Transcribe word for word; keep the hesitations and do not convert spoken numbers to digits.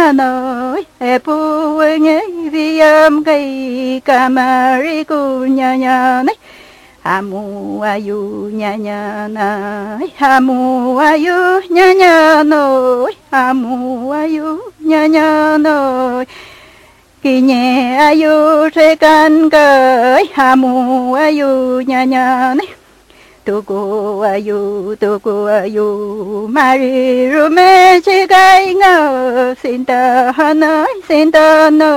nhà nói e pu nghe vi am cây camari cu nhà nhà này hamu ayu nhà nhà này hamu ayu nhà nhà nói hamu ayu nhà nhà nói kỳ nhẹ ayu sẽ can cởi hamu ayu nhà nhà này tuku ayu tuku ayu mari rume chigai ngơ xin ta nói xin ta nói